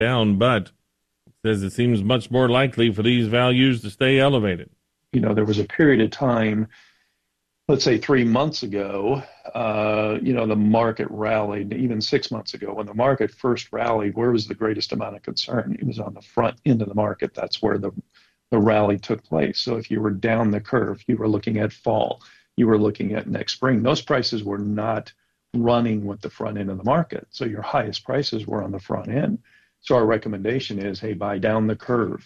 down, but says it seems much more likely for these values to stay elevated. There was a period of time, let's say 3 months ago, the market rallied. Even 6 months ago, when the market first rallied, where was the greatest amount of concern? It was on the front end of the market. That's where the rally took place. So if you were down the curve, you were looking at fall, you were looking at next spring, those prices were not running with the front end of the market. So your highest prices were on the front end. So our recommendation is, hey, buy down the curve,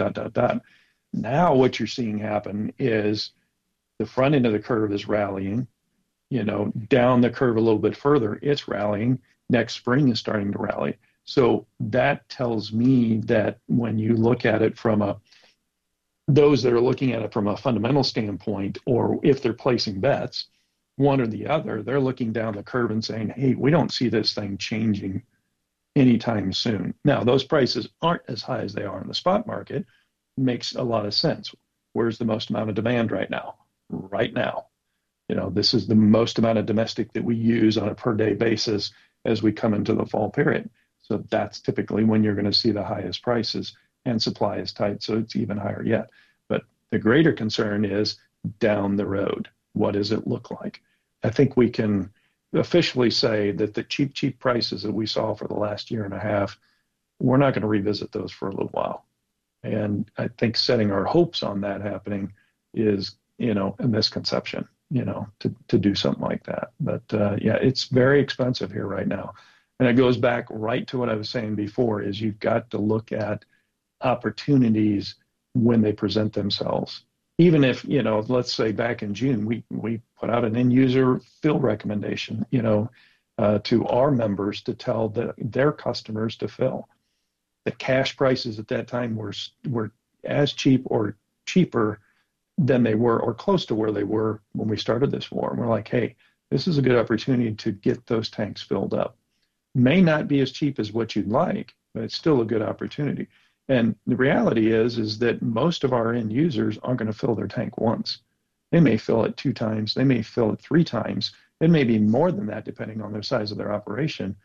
Now what you're seeing happen is the front end of the curve is rallying, down the curve a little bit further, it's rallying. Next spring is starting to rally. So that tells me that when you look at it from those that are looking at it from a fundamental standpoint, or if they're placing bets, one or the other, they're looking down the curve and saying, hey, we don't see this thing changing anytime soon. Now, those prices aren't as high as they are in the spot market. Makes a lot of sense. Where's the most amount of demand right now? Right now. This is the most amount of domestic that we use on a per day basis as we come into the fall period. So that's typically when you're going to see the highest prices, and supply is tight, so it's even higher yet. But the greater concern is down the road. What does it look like? I think we can officially say that the cheap prices that we saw for the last year and a half, we're not going to revisit those for a little while. And I think setting our hopes on that happening is, a misconception, to do something like that. But it's very expensive here right now. And it goes back right to what I was saying before, is you've got to look at opportunities when they present themselves. Even if, let's say back in June, we put out an end user fill recommendation, to our members to tell their customers to fill. The cash prices at that time were as cheap or cheaper than they were, or close to where they were when we started this war. And we're like, hey, this is a good opportunity to get those tanks filled up. May not be as cheap as what you'd like, but it's still a good opportunity. And the reality is that most of our end users aren't going to fill their tank once. They may fill it 2 times. They may fill it 3 times. It may be more than that, depending on the size of their operation.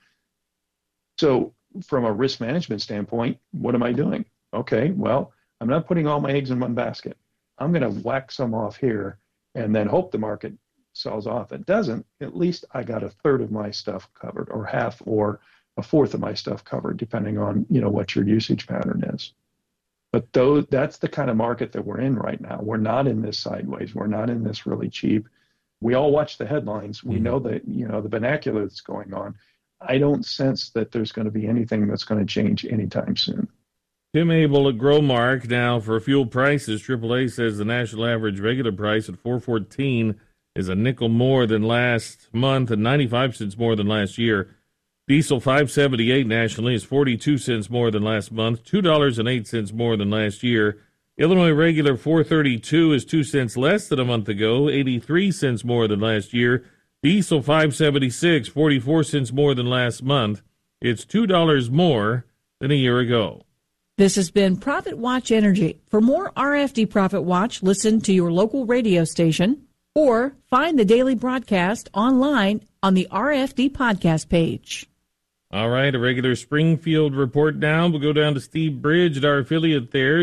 So from a risk management standpoint, what am I doing? Okay, well, I'm not putting all my eggs in one basket. I'm going to whack some off here and then hope the market sells off. It doesn't. At least I got 1/3 of my stuff covered, or half, or 1/4 of my stuff covered, depending on what your usage pattern is. But that's the kind of market that we're in right now. We're not in this sideways. We're not in this really cheap. We all watch the headlines. We know that the vernacular that's going on. I don't sense that there's going to be anything that's going to change anytime soon. Tim Abel at Growmark. Now for fuel prices, AAA says the national average regular price at $4.14 is a nickel more than last month and 95 cents more than last year. Diesel $5.78 nationally is 42 cents more than last month, $2.08 more than last year. Illinois regular $4.32 is 2 cents less than a month ago, 83 cents more than last year. Diesel $5.76, 44 cents more than last month. It's $2 more than a year ago. This has been Profit Watch Energy. For more RFD Profit Watch, listen to your local radio station or find the daily broadcast online on the RFD podcast page. All right, a regular Springfield report now. We'll go down to Steve Bridge at our affiliate there,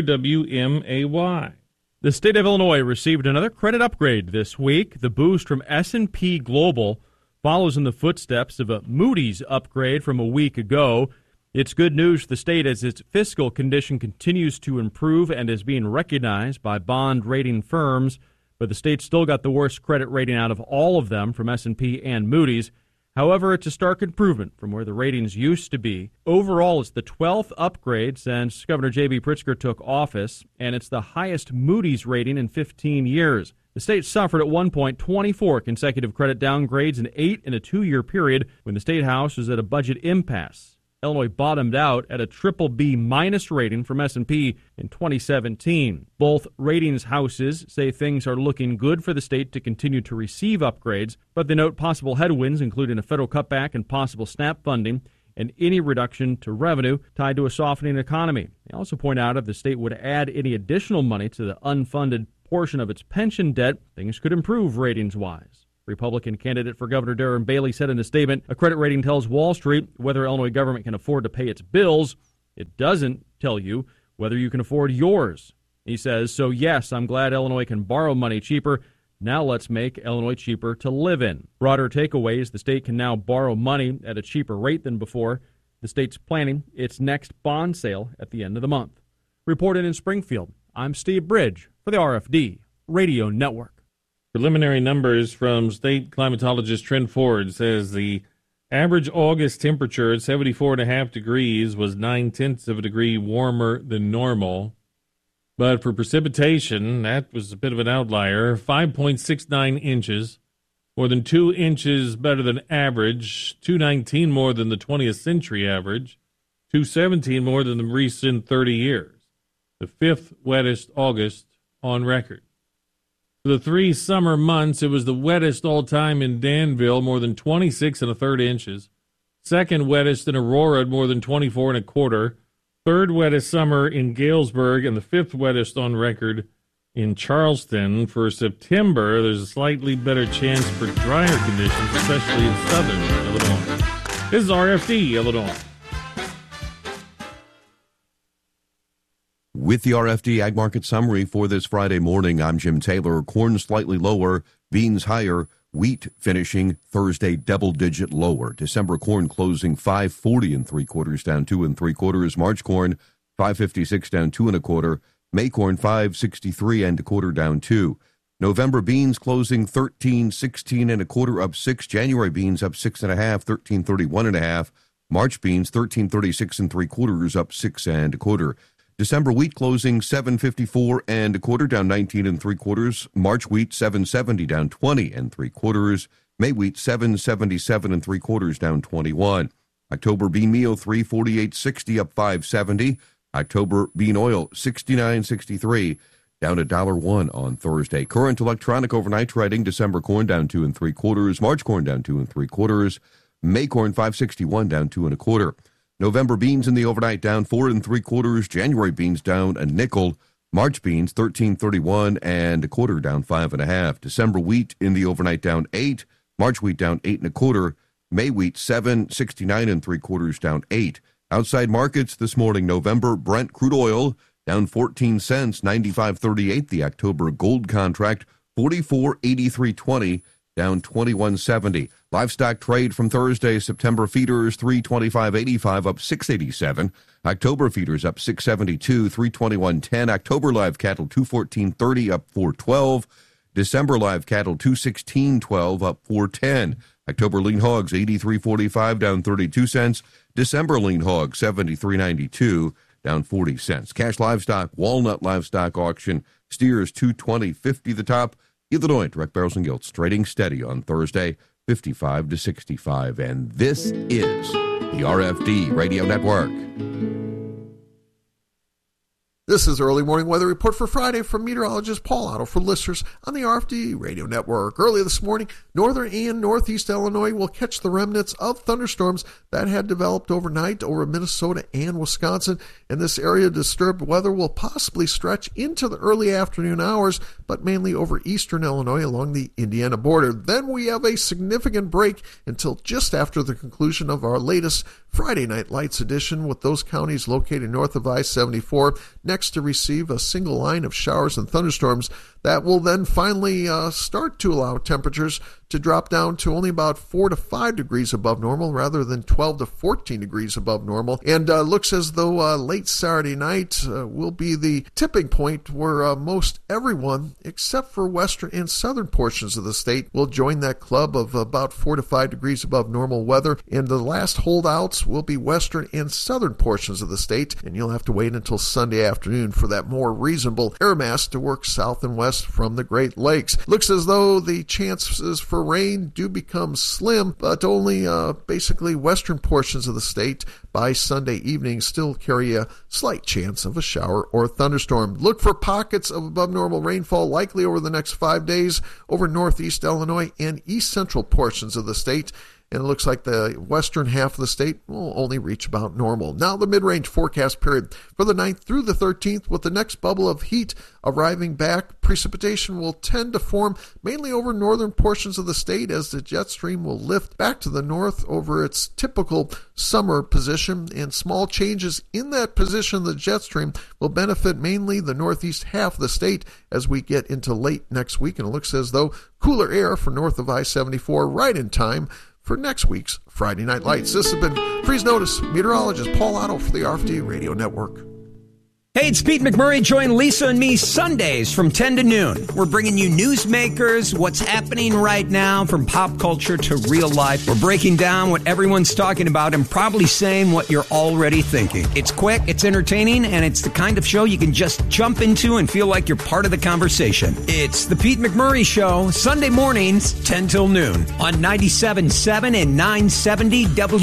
WMAY. The state of Illinois received another credit upgrade this week. The boost from S&P Global follows in the footsteps of a Moody's upgrade from a week ago. It's good news for the state as its fiscal condition continues to improve and is being recognized by bond rating firms, but the state still got the worst credit rating out of all of them from S&P and Moody's. However, it's a stark improvement from where the ratings used to be. Overall, it's the 12th upgrade since Governor J.B. Pritzker took office, and it's the highest Moody's rating in 15 years. The state suffered at one point 24 consecutive credit downgrades and 8 in a 2-year period when the State House was at a budget impasse. Illinois bottomed out at a BBB- rating from S&P in 2017. Both ratings houses say things are looking good for the state to continue to receive upgrades, but they note possible headwinds, including a federal cutback and possible SNAP funding, and any reduction to revenue tied to a softening economy. They also point out if the state would add any additional money to the unfunded portion of its pension debt, things could improve ratings-wise. Republican candidate for Governor Darren Bailey said in a statement, a credit rating tells Wall Street whether Illinois government can afford to pay its bills. It doesn't tell you whether you can afford yours. He says, so yes, I'm glad Illinois can borrow money cheaper. Now let's make Illinois cheaper to live in. Broader takeaways, the state can now borrow money at a cheaper rate than before. The state's planning its next bond sale at the end of the month. Reported in Springfield, I'm Steve Bridge for the RFD Radio Network. Preliminary numbers from state climatologist Trent Ford says the average August temperature at 74.5 degrees was 0.9 of a degree warmer than normal. But for precipitation, that was a bit of an outlier, 5.69 inches, more than 2 inches better than average, 219 more than the 20th century average, 217 more than the recent 30 years, the fifth wettest August on record. For the 3 summer months, it was the wettest all time in Danville, more than 26 1/3 inches, second wettest in Aurora at more than 24 1/4, third wettest summer in Galesburg, and the fifth wettest on record in Charleston. For September, there's a slightly better chance for drier conditions, especially in southern Illinois. This is RFD, Illinois. With the RFD Ag Market Summary for this Friday morning, I'm Jim Taylor. Corn slightly lower, beans higher, wheat finishing Thursday double-digit lower. December corn closing 5.40 3/4, down 2 3/4. March corn 5.56, down 2 1/4. May corn 5.63 1/4, down 2. November beans closing 13.16 1/4, up 6. January beans up 6 1/2, 13.31 1/2. March beans 13.36 3/4, up 6 1/4. December wheat closing 7.54 1/4, down 19 3/4. March wheat 7.70, down 20 3/4. May wheat 7.77 3/4, down 21. October bean meal 3.4860, up 5.70. October bean oil 69.63, down $1.01 on Thursday. Current electronic overnight trading: December corn down 2 3/4. March corn down 2 3/4. May corn 5.61, down 2 1/4. November beans in the overnight down 4 3/4. January beans down a nickel. March beans 13.31 1/4, down 5 1/2. December wheat in the overnight down 8. March wheat down 8 1/4. May wheat 7.69 3/4, down 8. Outside markets this morning: November Brent crude oil down 14 cents, 95.38. The October gold contract 44.8320, down 21.70. Livestock trade from Thursday: September feeders 325.85, up 6.87. October feeders up 6.72, 321.10. October live cattle 214.30, up 4.12. December live cattle 216.12, up 4.10. October lean hogs 83.45, down 32 cents. December lean hogs 73.92, down 40 cents. Cash livestock, walnut livestock auction, steers 220.50 the top. Illinois direct barrels and gilts trading steady on Thursday, 55 to 65. And this is the RFD Radio Network. This is the Early Morning Weather Report for Friday from meteorologist Paul Otto for listeners on the RFD Radio Network. Early this morning, northern and northeast Illinois will catch the remnants of thunderstorms that had developed overnight over Minnesota and Wisconsin. And this area disturbed weather will possibly stretch into the early afternoon hours, but mainly over eastern Illinois along the Indiana border. Then we have a significant break until just after the conclusion of our latest Friday Night Lights edition, with those counties located north of I-74 next to receive a single line of showers and thunderstorms that will then finally start to allow temperatures to drop down to only about 4 to 5 degrees above normal rather than 12 to 14 degrees above normal. And looks as though late Saturday night will be the tipping point where most everyone, except for western and southern portions of the state, will join that club of about 4 to 5 degrees above normal weather. And the last holdouts will be western and southern portions of the state. And you'll have to wait until Sunday afternoon for that more reasonable air mass to work south and west from the Great Lakes. Looks as though the chances for rain do become slim, but only basically western portions of the state by Sunday evening still carry a slight chance of a shower or thunderstorm. Look for pockets of above normal rainfall likely over the next 5 days over northeast Illinois and east central portions of the state. and it looks like the western half of the state will only reach about normal. Now the mid-range forecast period for the 9th through the 13th, with the next bubble of heat arriving back. Precipitation will tend to form mainly over northern portions of the state as the jet stream will lift back to the north over its typical summer position, and small changes in that position of the jet stream will benefit mainly the northeast half of the state as we get into late next week, and it looks as though cooler air for north of I-74 right in time for next week's Friday Night Lights. This has been Freeze Notice. Meteorologist Paul Otto for the RFD Radio Network. Hey, it's Pete McMurray. Join Lisa and me Sundays from 10 to noon. We're bringing you newsmakers, what's happening right now from pop culture to real life. We're breaking down what everyone's talking about and probably saying what you're already thinking. It's quick, it's entertaining, and it's the kind of show you can just jump into and feel like you're part of the conversation. It's the Pete McMurray Show, Sunday mornings, 10 till noon on 97.7 and 970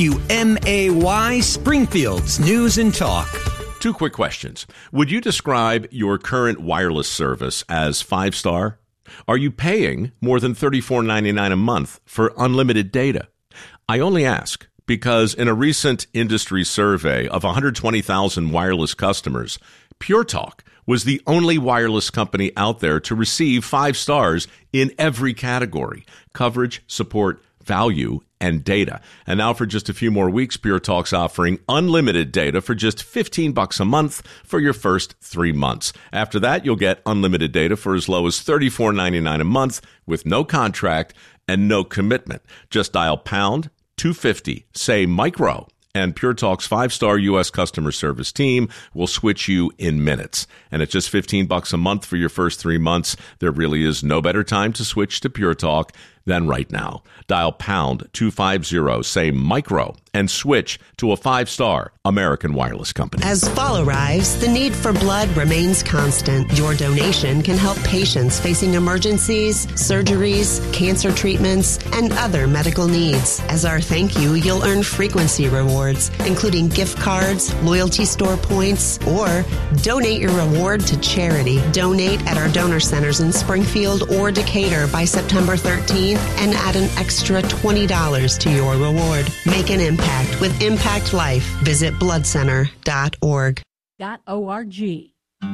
WMAY, Springfield's News and Talk. Two quick questions. Would you describe your current wireless service as 5-star? Are you paying more than $34.99 a month for unlimited data? I only ask because in a recent industry survey of 120,000 wireless customers, Pure Talk was the only wireless company out there to receive 5 stars in every category: coverage, support, value, and data. And now for just a few more weeks, Pure Talk's offering unlimited data for just $15 a month for your first 3 months. After that, you'll get unlimited data for as low as $34.99 a month with no contract and no commitment. Just dial pound 250, say micro, and Pure Talk's 5-star U.S. customer service team will switch you in minutes. And at just $15 a month for your first 3 months, there really is no better time to switch to Pure Talk than right now. Dial pound 250, say micro, and switch to a 5-star American wireless company. As fall arrives, the need for blood remains constant. Your donation can help patients facing emergencies, surgeries, cancer treatments, and other medical needs. As our thank you, you'll earn frequency rewards, including gift cards, loyalty store points, or donate your reward to charity. Donate at our donor centers in Springfield or Decatur by September 13th and add an extra $20 to your reward. Make an impact with Impact Life. Visit bloodcenter.org. .org.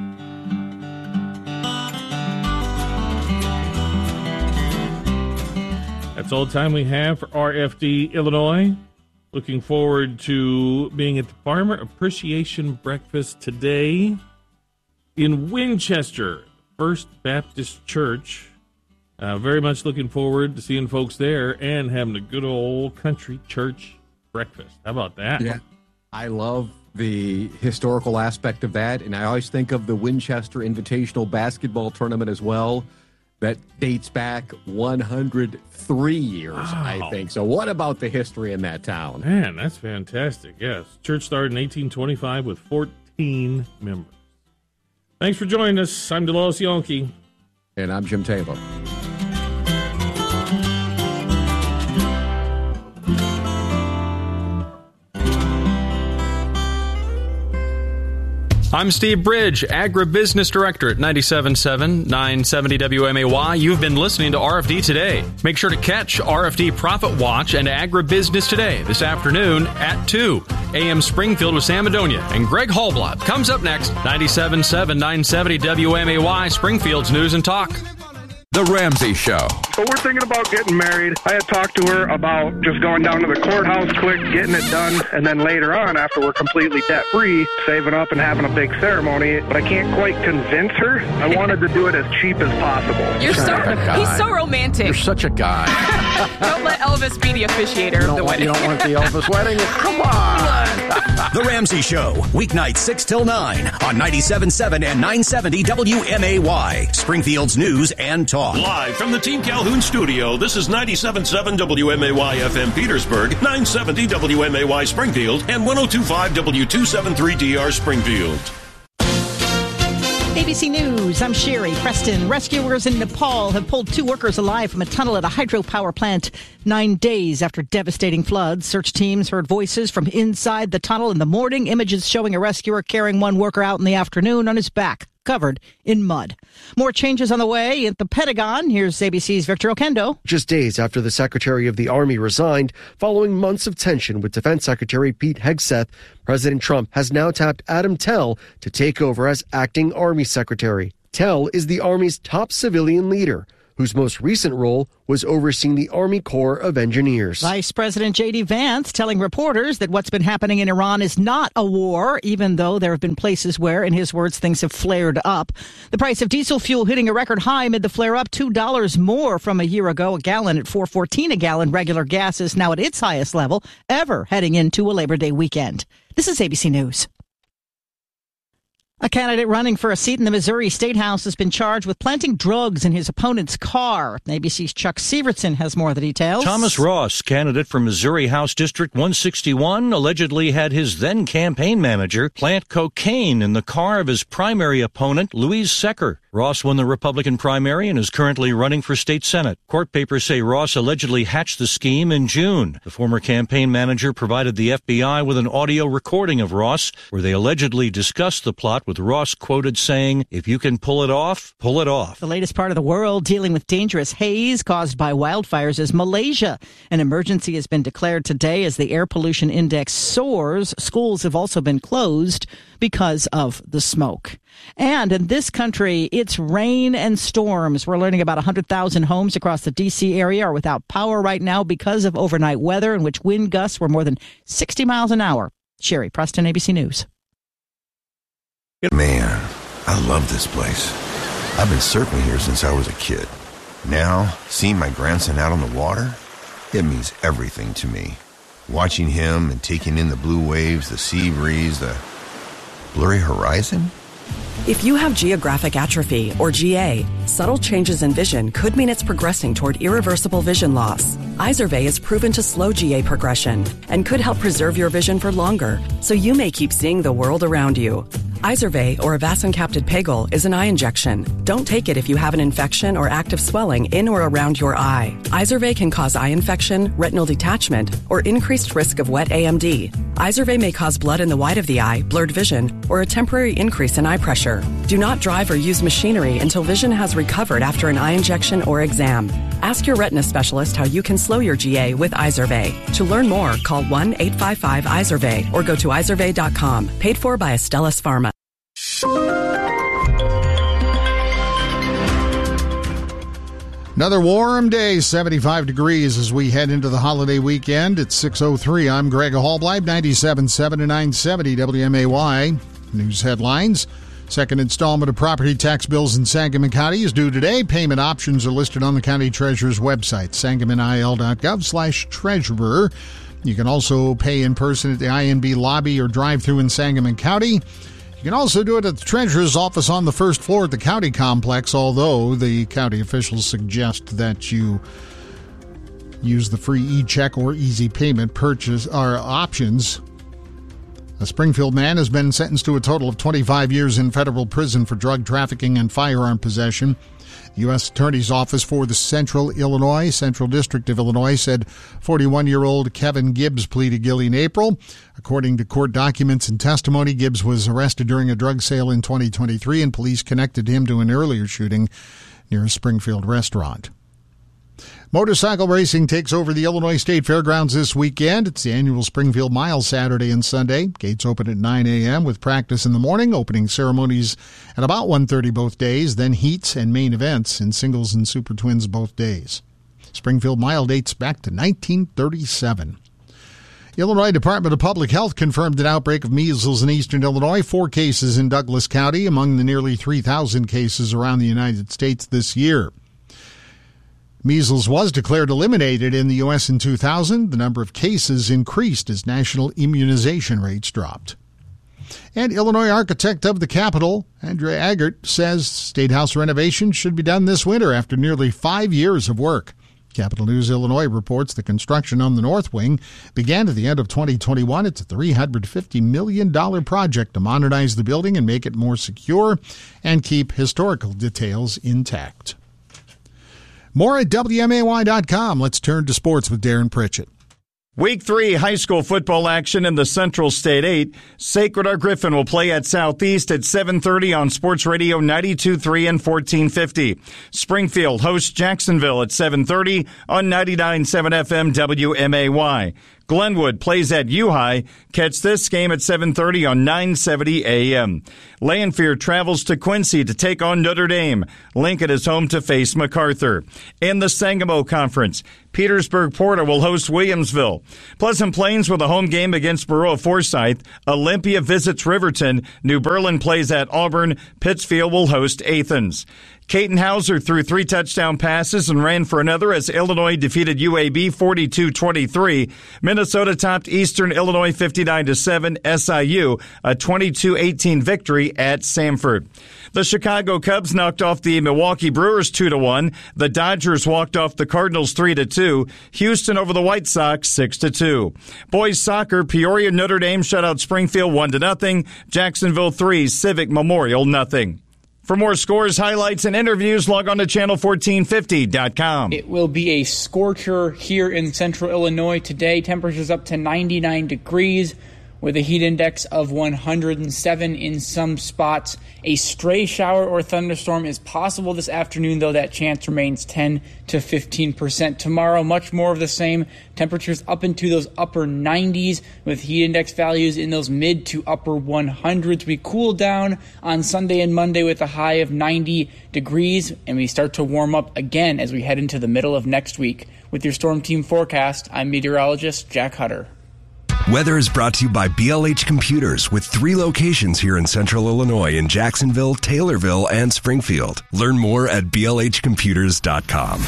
That's all the time we have for RFD Illinois. Looking forward to being at the Farmer Appreciation Breakfast today in Winchester, First Baptist Church. Very much looking forward to seeing folks there and having a good old country church breakfast. How about that? Yeah, I love the historical aspect of that, and I always think of the Winchester Invitational Basketball Tournament as well. That dates back 103 years, wow. I think. So what about the history in that town? Man, that's fantastic. Yes. Church started in 1825 with 14 members. Thanks for joining us. I'm Delos Yonke. And I'm Jim Taylor. I'm Steve Bridge, Agribusiness Director at 97.7, 970 WMAY. You've been listening to RFD Today. Make sure to catch RFD Profit Watch and Agribusiness Today this afternoon at 2 a.m. Springfield with Sam Madonia. And Greg Hallblatt comes up next, 97.7, 970 WMAY, Springfield's News and Talk. The Ramsey Show. So we're thinking about getting married. I had talked to her about just going down to the courthouse quick, getting it done, and then later on, after we're completely debt-free, saving up and having a big ceremony. But I can't quite convince her. I wanted to do it as cheap as possible. He's so romantic. You're such a guy. Don't let Elvis be the officiator of the wedding. You don't want the Elvis wedding? Come on. The Ramsey Show, weeknights 6 till 9 on 97.7 and 970 WMAY, Springfield's News and Talk. Live from the Team Calhoun studio, this is 97.7 WMAY FM Petersburg, 970 WMAY Springfield, and 102.5 W273DR Springfield. ABC News, I'm Sherry Preston. Rescuers in Nepal have pulled 2 workers alive from a tunnel at a hydropower plant 9 days after devastating floods. Search teams heard voices from inside the tunnel in the morning. Images showing a rescuer carrying one worker out in the afternoon on his back. covered in mud. More changes on the way at the Pentagon. Here's ABC's Victor Okendo. Just days after the Secretary of the Army resigned, following months of tension with Defense Secretary Pete Hegseth, President Trump has now tapped Adam Tell to take over as acting Army Secretary. Tell is the Army's top civilian leader, whose most recent role was overseeing the Army Corps of Engineers. Vice President J.D. Vance telling reporters that what's been happening in Iran is not a war, even though there have been places where, in his words, things have flared up. The price of diesel fuel hitting a record high amid the flare-up, $2 more from a year ago. A gallon at $4.14 a gallon. Regular gas is now at its highest level ever heading into a Labor Day weekend. This is ABC News. A candidate running for a seat in the Missouri State House has been charged with planting drugs in his opponent's car. ABC's Chuck Severson has more of the details. Thomas Ross, candidate for Missouri House District 161, allegedly had his then campaign manager plant cocaine in the car of his primary opponent, Louise Secker. Ross won the Republican primary and is currently running for state senate. Court papers say Ross allegedly hatched the scheme in June. The former campaign manager provided the FBI with an audio recording of Ross where they allegedly discussed the plot, with Ross quoted saying, "If you can pull it off, pull it off." The latest part of the world dealing with dangerous haze caused by wildfires is Malaysia. An emergency has been declared today as the air pollution index soars. Schools have also been closed because of the smoke. And in this country, it's rain and storms. We're learning about 100,000 homes across the D.C. area are without power right now because of overnight weather in which wind gusts were more than 60 miles an hour. Sherry Preston, ABC News. Man, I love this place. I've been surfing here since I was a kid. Now, seeing my grandson out on the water, it means everything to me. Watching him and taking in the blue waves, the sea breeze, the blurry horizon. If you have geographic atrophy, or GA, subtle changes in vision could mean it's progressing toward irreversible vision loss. Izervay is proven to slow GA progression and could help preserve your vision for longer, so you may keep seeing the world around you. Izervay, or avacincaptad pegol, is an eye injection. Don't take it if you have an infection or active swelling in or around your eye. Izervay can cause eye infection, retinal detachment, or increased risk of wet AMD. Izervay may cause blood in the white of the eye, blurred vision, or a temporary increase in eye pressure. Do not drive or use machinery until vision has recovered after an eye injection or exam. Ask your retina specialist how you can slow your GA with Izervay. To learn more, call 1-855-IZERVAY or go to izervay.com. Paid for by Astellas Pharma. Another warm day, 75 degrees as we head into the holiday weekend. It's 6:03. I'm Greg Hallbleib, 97.7 and 970 WMAY. News headlines. Second installment of property tax bills in Sangamon County is due today. Payment options are listed on the county treasurer's website, sangamonil.gov/treasurer. You can also pay in person at the INB lobby or drive-through in Sangamon County. You can also do it at the treasurer's office on the first floor at the county complex, although the county officials suggest that you use the free e-check or easy payment purchase or options. A Springfield man has been sentenced to a total of 25 years in federal prison for drug trafficking and firearm possession. The U.S. Attorney's Office for the Central District of Illinois said 41-year-old Kevin Gibbs pleaded guilty in April. According to court documents and testimony, Gibbs was arrested during a drug sale in 2023, and police connected him to an earlier shooting near a Springfield restaurant. Motorcycle racing takes over the Illinois State Fairgrounds this weekend. It's the annual Springfield Mile Saturday and Sunday. Gates open at 9 a.m. with practice in the morning, opening ceremonies at about 1:30 both days, then heats and main events in singles and super twins both days. Springfield Mile dates back to 1937. Illinois Department of Public Health confirmed an outbreak of measles in eastern Illinois, 4 cases in Douglas County, among the nearly 3,000 cases around the United States this year. Measles was declared eliminated in the U.S. in 2000. The number of cases increased as national immunization rates dropped. And Illinois architect of the Capitol, Andrea Eggert, says State House renovation should be done this winter after nearly 5 years of work. Capital News Illinois reports the construction on the North Wing began at the end of 2021. It's a $350 million project to modernize the building and make it more secure and keep historical details intact. More at WMAY.com. Let's turn to sports with Darren Pritchett. Week 3 high school football action in the Central State 8. Sacred Heart Griffin will play at Southeast at 7:30 on Sports Radio 92.3 and 1450. Springfield hosts Jacksonville at 7:30 on 99.7 FM WMAY. Glenwood plays at U-High. Catch this game at 7:30 on 970 AM. Lanphier travels to Quincy to take on Notre Dame. Lincoln is home to face MacArthur. In the Sangamo Conference, Petersburg-Porter will host Williamsville. Pleasant Plains with a home game against Baroa-Forsyth. Olympia visits Riverton. New Berlin plays at Auburn. Pittsfield will host Athens. Caton Hauser threw 3 touchdown passes and ran for another as Illinois defeated UAB 42-23. Minnesota topped Eastern Illinois 59-7. SIU a 22-18 victory at Samford. The Chicago Cubs knocked off the Milwaukee Brewers 2-1. The Dodgers walked off the Cardinals 3-2. Houston over the White Sox 6-2. Boys soccer, Peoria Notre Dame shut out Springfield 1-0. Jacksonville 3, Civic Memorial 0. For more scores, highlights, and interviews, log on to channel1450.com. It will be a scorcher here in central Illinois today. Temperatures up to 99 degrees with a heat index of 107 in some spots. A stray shower or thunderstorm is possible this afternoon, though that chance remains 10 to 15%. Tomorrow, much more of the same. Temperatures up into those upper 90s with heat index values in those mid to upper 100s. We cool down on Sunday and Monday with a high of 90 degrees, and we start to warm up again as we head into the middle of next week. With your Storm Team forecast, I'm meteorologist Jack Hutter. Weather is brought to you by BLH Computers with 3 locations here in central Illinois in Jacksonville, Taylorville, and Springfield. Learn more at blhcomputers.com.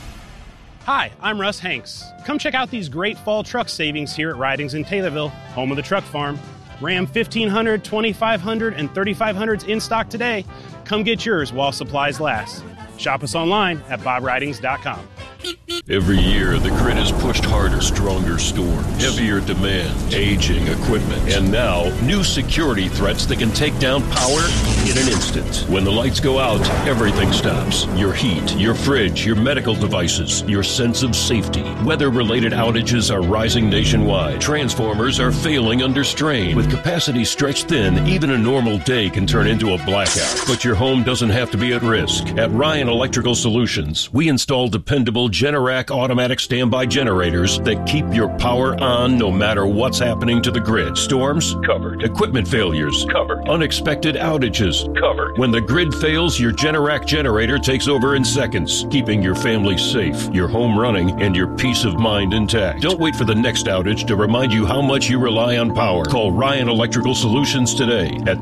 Hi, I'm Russ Hanks. Come check out these great fall truck savings here at Ridings in Taylorville, home of the truck farm. Ram 1500, 2500, and 3500s in stock today. Come get yours while supplies last. Shop us online at bobridings.com. Every year, the grid is pushed harder, stronger storms, heavier demand, aging equipment, and now new security threats that can take down power in an instant. When the lights go out, everything stops. Your heat, your fridge, your medical devices, your sense of safety. Weather-related outages are rising nationwide. Transformers are failing under strain. With capacity stretched thin, even a normal day can turn into a blackout. But your home doesn't have to be at risk. At Ryan Electrical Solutions, we install dependable Generac automatic standby generators that keep your power on no matter what's happening to the grid. Storms? Covered. Equipment failures? Covered. Unexpected outages? Covered. When the grid fails, your Generac generator takes over in seconds, keeping your family safe, your home running, and your peace of mind intact. Don't wait for the next outage to remind you how much you rely on power. Call Ryan Electrical Solutions today at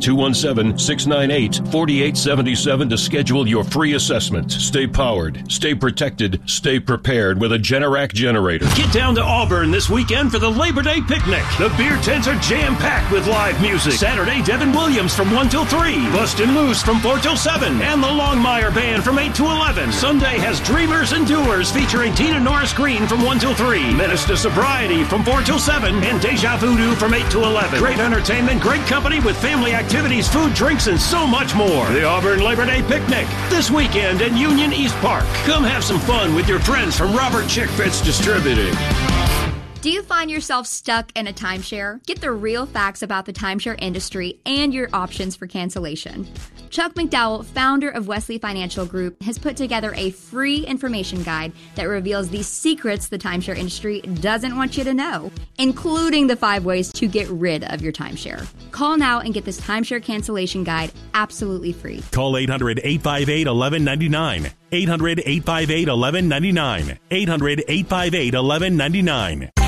217-698-4877 to schedule your free assessment. Stay powered, stay protected, stay prepared with a Generac generator. Get down to Auburn this weekend for the Labor Day picnic. The beer tents are jam-packed with live music. Saturday, Devin Williams from 1 till 3. Bustin' Loose from 4 till 7. And the Longmire Band from 8 to 11. Sunday has Dreamers and Doers featuring Tina Norris Green from 1 till 3. Menace to Sobriety from 4 till 7. And Deja Voodoo from 8 to 11. Great entertainment, great company with family activities, food, drinks, and so much more. The Auburn Labor Day picnic this weekend at Union East Park. Come have some fun with your friends from Robert Chick Fitz Distributing. Do you find yourself stuck in a timeshare? Get the real facts about the timeshare industry and your options for cancellation. Chuck McDowell, founder of Wesley Financial Group, has put together a free information guide that reveals the secrets the timeshare industry doesn't want you to know, including the 5 ways to get rid of your timeshare. Call now and get this timeshare cancellation guide absolutely free. Call 800-858-1199. 800-858-1199. 800-858-1199.